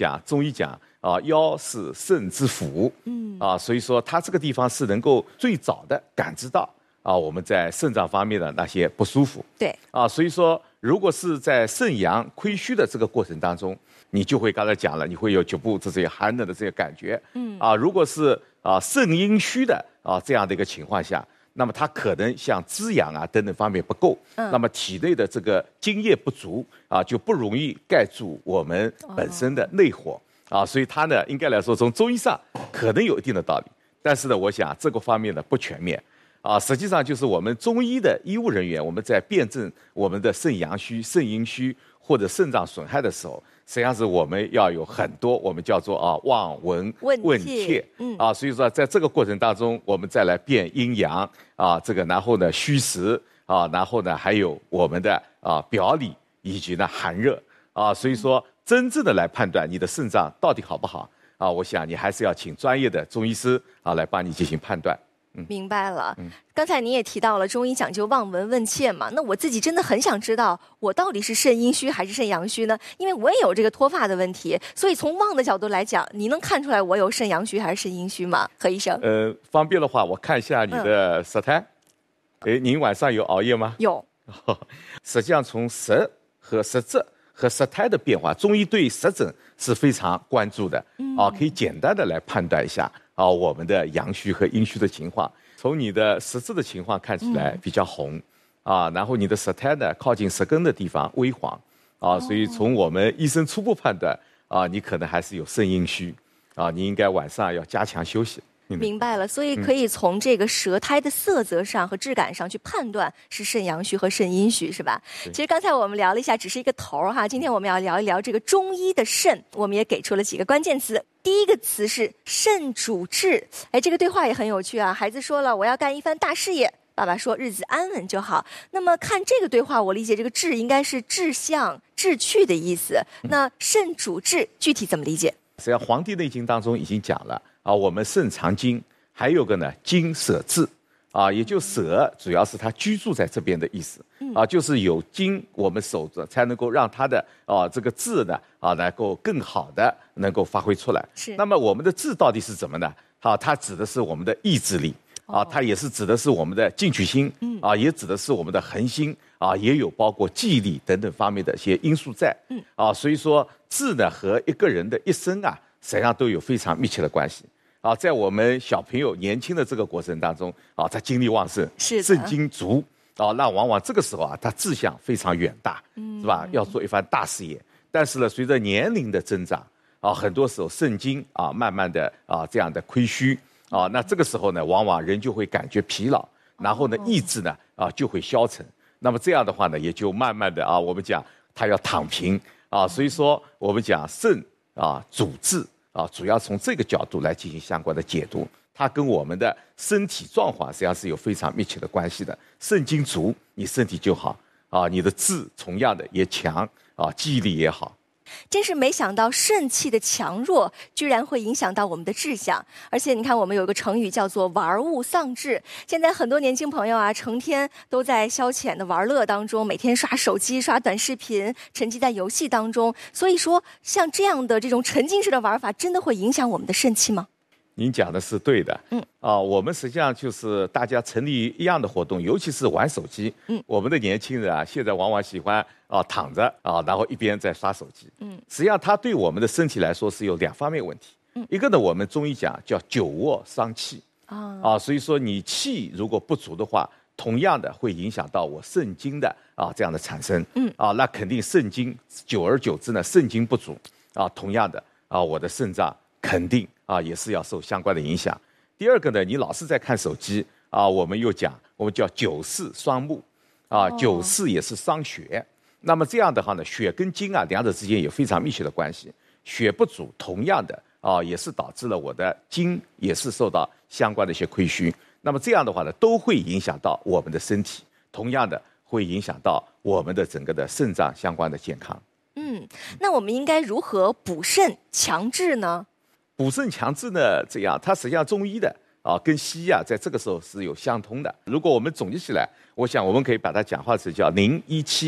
讲中医讲腰是肾之府，所以说它这个地方是能够最早的感知到我们在肾脏方面的那些不舒服。 对所以说如果是在肾阳亏虚的这个过程当中，你就会刚才讲了，你会有局部这些寒冷的这些感觉。如果是肾阴虚的这样的一个情况下，那么它可能像滋养等等方面不够，那么体内的这个津液不足就不容易盖住我们本身的内火所以它呢，应该来说从中医上可能有一定的道理，但是呢，我想这个方面呢不全面实际上就是我们中医的医务人员，我们在辨证我们的肾阳虚、肾阴虚或者肾脏损害的时候，实际上是我们要有很多我们叫做望闻问切所以说在这个过程当中，我们再来辨阴阳这个然后呢虚实然后呢还有我们的表里以及呢寒热所以说真正的来判断你的肾脏到底好不好我想你还是要请专业的中医师来帮你进行判断。 明白了。刚才你也提到了中医讲究望闻问切嘛，那我自己真的很想知道我到底是肾阴虚还是肾阳虚呢？因为我也有这个脱发的问题，所以从望的角度来讲，你能看出来我有肾阳虚还是肾阴虚吗？何医生？ 方便的话我看一下你的舌苔。您晚上有熬夜吗？ 有。 实际上从舌和舌质和舌苔的变化，中医对舌诊是非常关注的可以简单的来判断一下我们的阳虚和阴虚的情况。从你的舌质的情况看起来比较红然后你的舌苔呢靠近舌根的地方微黄所以从我们医生初步判断你可能还是有肾阴虚你应该晚上要加强休息。 明白了，所以可以从这个舌苔的色泽上和质感上去判断是肾阳虚和肾阴虚，是吧？其实刚才我们聊了一下，只是一个头哈。今天我们要聊一聊这个中医的肾，我们也给出了几个关键词。第一个词是肾主志，这个对话也很有趣啊。孩子说了，我要干一番大事业。爸爸说日子安稳就好。那么看这个对话，我理解这个志应该是志向、志趣的意思。那肾主志具体怎么理解？ 实际上《黄帝内经》当中已经讲了我们肾藏精，还有个呢精舍志也就舍主要是它居住在这边的意思就是有精我们守着，才能够让它的这个志呢能够更好的能够发挥出来。 是。 那么我们的志到底是什么呢？它指的是我们的意志力它也是指的是我们的进取心也指的是我们的恒心也有包括记忆力等等方面的一些因素在所以说志呢和一个人的一生实际上都有非常密切的关系在我们小朋友年轻的这个过程当中他精力旺盛，肾精足那往往这个时候他志向非常远大是吧？要做一番大事业。但是呢随着年龄的增长很多时候肾精慢慢的这样的亏虚那这个时候呢往往人就会感觉疲劳，然后呢意志呢就会消沉。那么这样的话呢也就慢慢的我们讲他要躺平所以说我们讲肾主志主要从这个角度来进行相关的解读，它跟我们的身体状况实际上是有非常密切的关系的。肾精足，你身体就好你的志同样的也强记忆力也好。 真是没想到肾气的强弱居然会影响到我们的志向。而且你看我们有一个成语叫做玩物丧志，现在很多年轻朋友成天都在消遣的玩乐当中，每天刷手机刷短视频，沉浸在游戏当中。所以说像这样的这种沉浸式的玩法真的会影响我们的肾气吗？ 您讲的是对的我们实际上就是大家成立一样的活动，尤其是玩手机我们的年轻人现在往往喜欢躺着然后一边在刷手机实际上它对我们的身体来说是有两方面问题一个呢我们中医讲叫久卧伤气所以说你气如果不足的话，同样的会影响到我肾精的这样的产生那肯定肾精久而久之呢肾精不足同样的我的肾脏肯定也是要受相关的影响。第二个呢，你老是在看手机我们又讲我们叫久视双目久视也是伤血。那么这样的话呢，血跟精两者之间有非常密切的关系。血不足，同样的也是导致了我的精也是受到相关的一些亏虚。那么这样的话呢，都会影响到我们的身体，同样的会影响到我们的整个的肾脏相关的健康。 那我们应该如何补肾强志呢？ 补肾强志呢，这样它实际上中医的跟西医在这个时候是有相通的。如果我们总结起来，我想我们可以把它讲化成叫017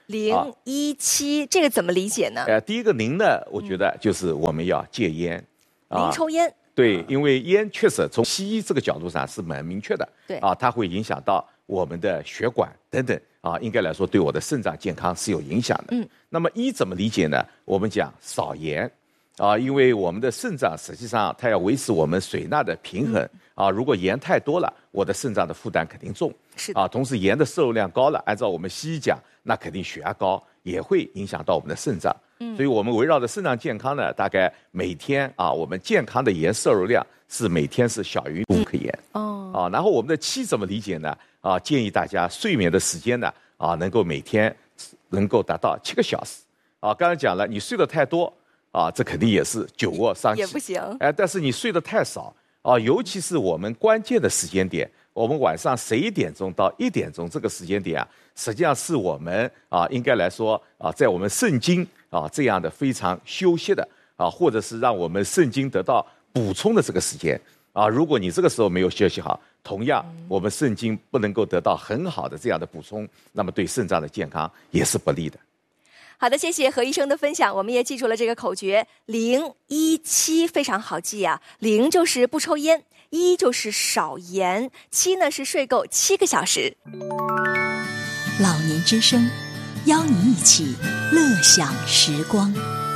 0、1、7，这个怎么理解呢？ 第一个0呢，我觉得就是我们要戒烟， 零抽烟。 对，因为烟确实从西医这个角度上是蛮明确的， 对它会影响到我们的血管等等应该来说对我的肾脏健康是有影响的。那么1怎么理解呢？我们讲少盐因为我们的肾脏实际上它要维持我们水钠的平衡如果盐太多了，我的肾脏的负担肯定重。 是的同时盐的摄入量高了，按照我们西医讲，那肯定血压高也会影响到我们的肾脏。所以我们围绕着肾脏健康呢，大概每天我们健康的盐摄入量是每天是小于5克盐。然后我们的7怎么理解呢？建议大家睡眠的时间呢能够每天能够达到7个小时。刚才讲了，你睡得太多这肯定也是久卧伤气， 也不行。 但是你睡得太少尤其是我们关键的时间点，我们晚上11点钟到1点钟这个时间点实际上是我们应该来说在我们肾经这样的非常休息的或者是让我们肾经得到补充的这个时间如果你这个时候没有休息好，同样我们肾经不能够得到很好的这样的补充，那么对肾脏的健康也是不利的。 好的，谢谢何医生的分享，我们也记住了这个口诀0、1、7，非常好记0就是不抽烟，1就是少盐，7呢是睡够7个小时。 老年之声，邀您一起乐享时光。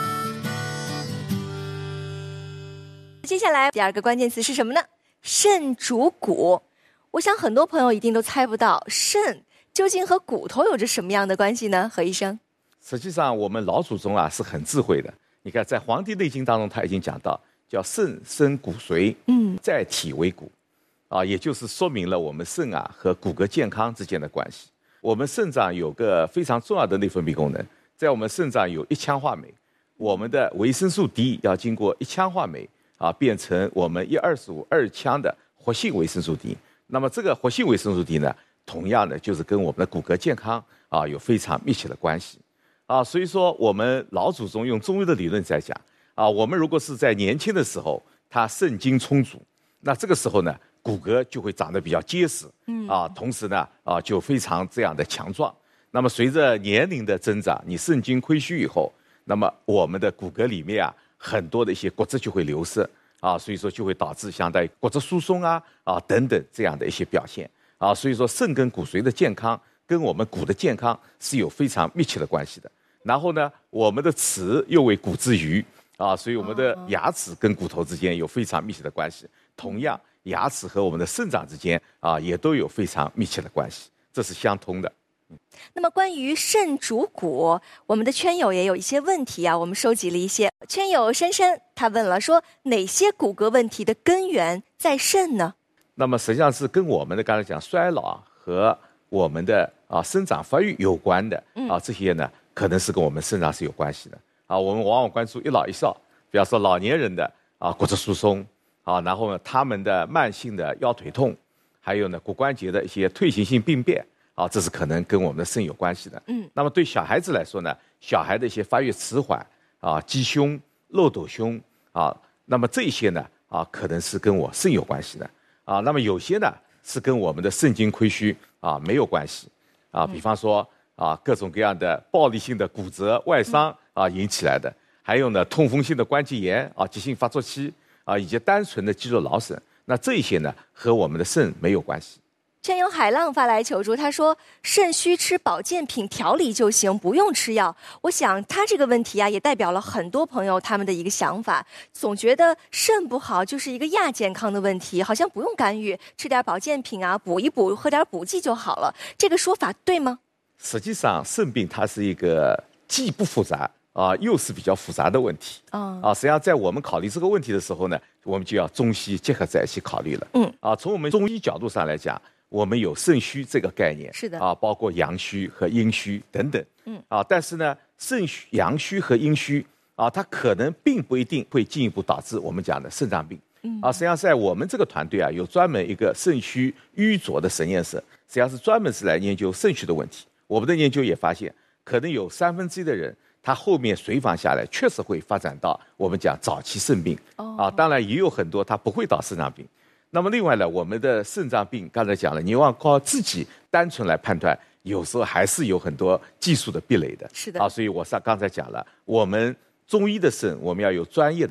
接下来第2个关键词是什么呢？肾主骨。我想很多朋友一定都猜不到，肾究竟和骨头有着什么样的关系呢？何医生？ 实际上我们老祖宗是很智慧的。你看在《黄帝内经》当中他已经讲到，叫肾生骨髓，在体为骨也就是说明了我们肾和骨骼健康之间的关系。我们肾脏有个非常重要的内分泌功能，在我们肾脏有1羟化酶，我们的维生素 D 要经过1羟化酶变成我们1,2,5,2羟的活性维生素 D。那么这个活性维生素 D 呢，同样的就是跟我们的骨骼健康有非常密切的关系所以说我们老祖宗用中医的理论在讲我们如果是在年轻的时候他肾精充足，那这个时候呢骨骼就会长得比较结实同时呢就非常这样的强壮。那么随着年龄的增长，你肾精亏虚以后，那么我们的骨骼里面很多的一些骨质就会流失所以说就会导致相当于骨质疏松等等这样的一些表现所以说肾跟骨髓的健康跟我们骨的健康是有非常密切的关系的。然后呢，我们的齿又为骨之余所以我们的牙齿跟骨头之间有非常密切的关系。同样，牙齿和我们的肾脏之间也都有非常密切的关系，这是相通的。 那么关于肾主骨，我们的圈友也有一些问题我们收集了一些。圈友珊珊他问了，说哪些骨骼问题的根源在肾呢？ 那么实际上是跟我们的刚才讲衰老和我们的生长发育有关的这些呢可能是跟我们肾脏是有关系的我们往往关注一老一少，比方说老年人的骨质疏松然后呢他们的慢性的腰腿痛，还有呢骨关节的一些退行性病变这是可能跟我们的肾有关系的。那么对小孩子来说呢，小孩的一些发育迟缓鸡胸、漏斗胸那么这些呢可能是跟我肾有关系的那么有些呢是跟我们的肾精亏虚没有关系比方说各种各样的暴力性的骨折外伤引起来的，还有呢痛风性的关节炎急性发作期以及单纯的肌肉劳损，那这些呢和我们的肾没有关系。 圈友海浪发来求助，他说肾虚吃保健品调理就行，不用吃药。我想他这个问题也代表了很多朋友他们的一个想法，总觉得肾不好就是一个亚健康的问题，好像不用干预，吃点保健品补一补，喝点补剂就好了。这个说法对吗？ 实际上肾病它是一个既不复杂又是比较复杂的问题实际上在我们考虑这个问题的时候呢，我们就要中西结合在一起考虑了从我们中医角度上来讲，我们有肾虚这个概念， 是的包括阳虚和阴虚等等但是呢肾虚、阳虚和阴虚它可能并不一定会进一步导致我们讲的肾脏病实际上在我们这个团队有专门一个肾虚瘀浊的实验室，实际上是专门是来研究肾虚的问题。我们的研究也发现，可能有1/3的人他后面随访下来确实会发展到我们讲早期肾病当然也有很多他不会到肾脏病。那么另外呢，我们的肾脏病刚才讲了，你要靠自己单纯来判断有时候还是有很多技术的壁垒的。 是的。 所以我刚才讲了，我们中医的肾，我们要有专业